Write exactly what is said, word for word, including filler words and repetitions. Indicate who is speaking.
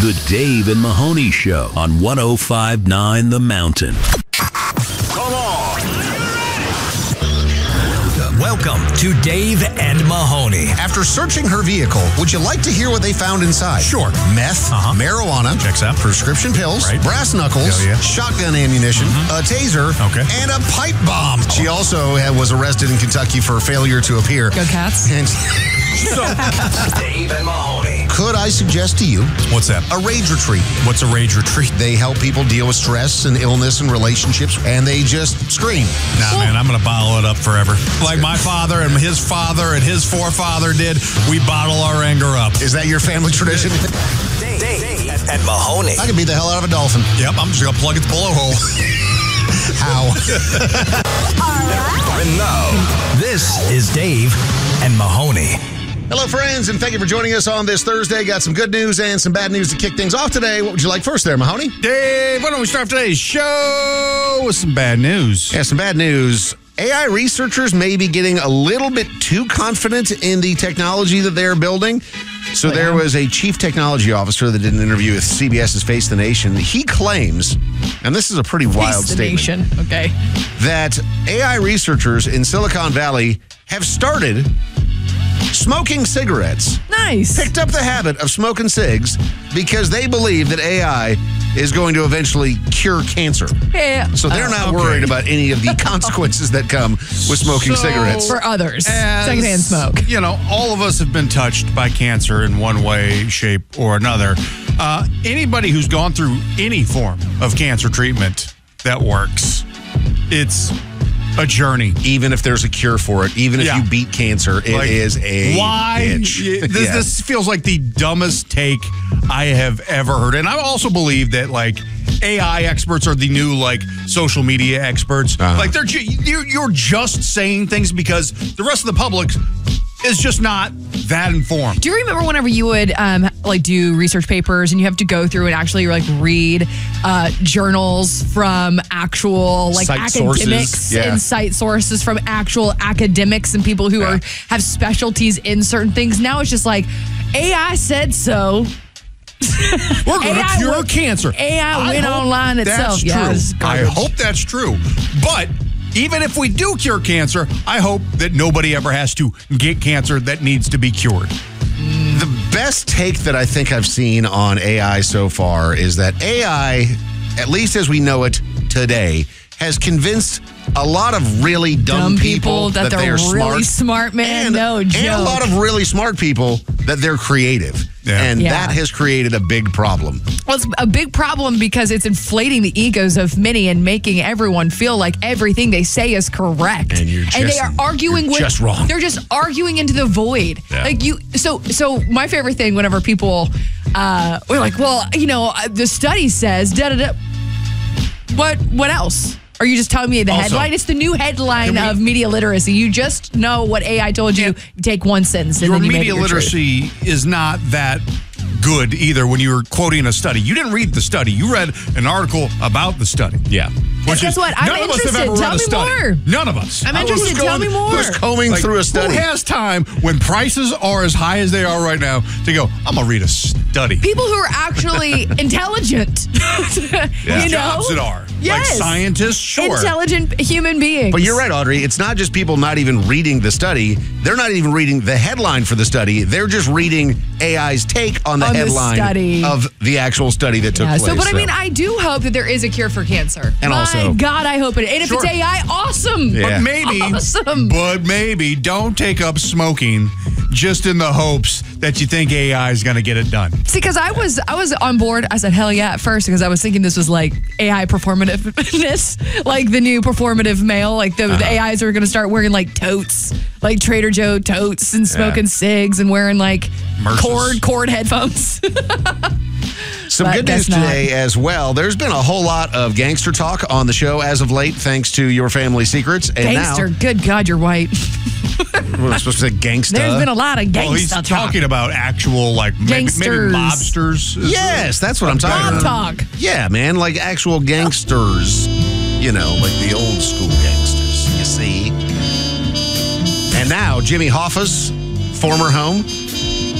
Speaker 1: The Dave and Mahoney Show on one oh five point nine The Mountain.
Speaker 2: Come on. Welcome to Dave and Mahoney.
Speaker 3: After searching her vehicle, would you like to hear what they found inside?
Speaker 2: Sure.
Speaker 3: Meth,
Speaker 2: Uh-huh.
Speaker 3: marijuana,
Speaker 2: Checks out.
Speaker 3: prescription pills,
Speaker 2: Right.
Speaker 3: brass knuckles,
Speaker 2: Hell yeah.
Speaker 3: shotgun ammunition,
Speaker 2: Mm-hmm.
Speaker 3: a taser,
Speaker 2: Okay.
Speaker 3: and a pipe bomb. She also had, was arrested in Kentucky for failure to appear.
Speaker 4: Go Cats.
Speaker 3: And
Speaker 2: So, Dave and Mahoney.
Speaker 3: could I suggest to you
Speaker 2: What's that?
Speaker 3: a rage retreat?
Speaker 2: What's a rage retreat?
Speaker 3: They help people deal with stress and illness and relationships, and they just scream.
Speaker 5: Nah, man, I'm going to bottle it up forever. Like my father and his father and his forefather did, we bottle our anger up.
Speaker 3: Is that your family tradition?
Speaker 2: Dave, Dave and Mahoney.
Speaker 3: I could beat the hell out of a dolphin.
Speaker 5: Yep, I'm just going to plug its blowhole.
Speaker 3: How?
Speaker 2: And now, this is Dave and Mahoney.
Speaker 3: Hello, friends, and thank you for joining us on this Thursday. Got some good news and some bad news to kick things off today. What would you like first there, Mahoney?
Speaker 5: Dave, why don't we start today's show with some bad news?
Speaker 3: Yeah, some bad news. A I researchers may be getting a little bit too confident in the technology that they're building. So
Speaker 4: Oh,
Speaker 3: there
Speaker 4: yeah.
Speaker 3: was a chief technology officer that did an interview with C B S's Face the Nation. He claims, and this is a pretty wild
Speaker 4: Face the
Speaker 3: statement,
Speaker 4: nation. Okay.
Speaker 3: that A I researchers in Silicon Valley have started smoking cigarettes.
Speaker 4: Nice.
Speaker 3: Picked up the habit of smoking cigs because they believe that A I is going to eventually cure cancer.
Speaker 4: Yeah.
Speaker 3: So they're not
Speaker 5: okay.
Speaker 3: worried about any of the consequences that come with smoking
Speaker 5: So-
Speaker 3: cigarettes.
Speaker 4: For others.
Speaker 5: As,
Speaker 4: Secondhand smoke.
Speaker 5: You know, all of us have been touched by cancer in one way, shape, or another. Uh, anybody who's gone through any form of cancer treatment that works, it's a journey.
Speaker 3: Even if there's a cure for it, even if
Speaker 5: Yeah.
Speaker 3: you beat cancer, it
Speaker 5: Like,
Speaker 3: is a
Speaker 5: why?
Speaker 3: bitch.
Speaker 5: Yeah, This,
Speaker 3: Yeah.
Speaker 5: this feels like the dumbest take I have ever heard. And I also believe that, like, A I experts are the new, like, social media experts.
Speaker 3: Uh-huh.
Speaker 5: Like, they're ju- you're, you're just saying things because the rest of the public is just not that informed.
Speaker 4: Do you remember whenever you would um, like do research papers and you have to go through and actually like read uh, journals from actual like
Speaker 3: Cite
Speaker 4: academics
Speaker 3: sources, yeah.
Speaker 4: and cite sources from actual academics and people who
Speaker 3: Yeah.
Speaker 4: are have specialties in certain things? Now it's just like A I said so.
Speaker 5: We're going to
Speaker 4: A I
Speaker 5: cure
Speaker 4: went-
Speaker 5: cancer.
Speaker 4: A I went
Speaker 5: hope
Speaker 4: online
Speaker 5: that's
Speaker 4: itself.
Speaker 5: True.
Speaker 4: Yeah, it's
Speaker 5: I
Speaker 4: garbage.
Speaker 5: hope that's true. But even if we do cure cancer, I hope that nobody ever has to get cancer that needs to be cured.
Speaker 3: The best take that I think I've seen on A I so far is that A I, at least as we know it today, has convinced a lot of really dumb,
Speaker 4: Dumb people that they're
Speaker 3: they are
Speaker 4: really
Speaker 3: smart.
Speaker 4: smart, man.
Speaker 3: And,
Speaker 4: No
Speaker 3: and a
Speaker 4: joke.
Speaker 3: lot of really smart people that they're creative.
Speaker 5: Yeah.
Speaker 3: And
Speaker 4: Yeah.
Speaker 3: that has created a big problem.
Speaker 4: Well, it's a big problem because it's inflating the egos of many and making everyone feel like everything they say is correct.
Speaker 3: And you're
Speaker 4: and they
Speaker 3: just-
Speaker 4: are arguing
Speaker 3: you're
Speaker 4: with
Speaker 3: just wrong.
Speaker 4: They're just arguing into the void.
Speaker 3: Yeah.
Speaker 4: Like you. So so my favorite thing whenever people uh, we're like, well, you know, uh, the study says da da da. What what else? Are you just telling me the
Speaker 5: Also,
Speaker 4: headline? It's the new headline
Speaker 5: can we-
Speaker 4: of media literacy. You just know what A I told you.
Speaker 5: And
Speaker 4: You take one sentence and
Speaker 5: Your
Speaker 4: then you make it
Speaker 5: media
Speaker 4: your truth.
Speaker 5: literacy is not that good either when you were quoting a study. You didn't read the study. You read an article about the study.
Speaker 3: Yeah.
Speaker 5: Which
Speaker 4: Guess
Speaker 5: is,
Speaker 4: what? I'm
Speaker 5: none of us have
Speaker 4: interested.
Speaker 5: ever
Speaker 4: Tell
Speaker 5: read a
Speaker 4: me
Speaker 5: study.
Speaker 4: more.
Speaker 5: None of us.
Speaker 4: I'm
Speaker 5: I was
Speaker 4: interested. Tell me
Speaker 5: going-
Speaker 4: more.
Speaker 3: Who's combing
Speaker 5: Like,
Speaker 3: through a study?
Speaker 5: Who has time when prices are as high as they are right now to go, I'm going to read a study?
Speaker 4: People who are actually intelligent.
Speaker 5: Yeah.
Speaker 4: You know?
Speaker 5: Jobs that are.
Speaker 4: Yes.
Speaker 5: Like scientists, sure.
Speaker 4: Intelligent human beings.
Speaker 3: But you're right, Audrey. It's not just people not even reading the study. They're not even reading the headline for the study. They're just reading A I's take on the
Speaker 4: On the
Speaker 3: headline
Speaker 4: study.
Speaker 3: of the actual study that took
Speaker 4: Yeah,
Speaker 3: place.
Speaker 4: so, but I mean, I do hope that there is a cure for cancer.
Speaker 3: And
Speaker 4: My
Speaker 3: also-
Speaker 4: God, I hope it. And if
Speaker 5: Sure.
Speaker 4: it's A I, awesome.
Speaker 3: Yeah.
Speaker 5: But maybe,
Speaker 4: Awesome.
Speaker 5: but maybe don't take up smoking just in the hopes that you think A I is going to get it done.
Speaker 4: See, because I was I was on board. I said hell yeah at first because I was thinking this was like A I performativeness, like the new performative male. Like the, the A Is are going to start wearing like totes, like Trader Joe totes, and smoking cigs and wearing like
Speaker 5: Merces.
Speaker 4: cord cord headphones.
Speaker 3: Some
Speaker 4: But
Speaker 3: good news
Speaker 4: guess not.
Speaker 3: today as well. There's been a whole lot of gangster talk on the show as of late, thanks to Your Family Secrets. And
Speaker 4: Gangster, good God, you're white.
Speaker 3: now, we're supposed to say gangsta.
Speaker 4: There's been a lot of
Speaker 5: Oh, he's
Speaker 4: gangster talk.
Speaker 5: talking about actual, like, maybe, maybe
Speaker 4: Gangsters.
Speaker 5: mobsters. is-
Speaker 3: Yes, that's what I'm talking
Speaker 4: Mob
Speaker 3: about.
Speaker 4: talk.
Speaker 3: Yeah, man, like actual gangsters. You know, like the old school gangsters, you see. And now, Jimmy Hoffa's former home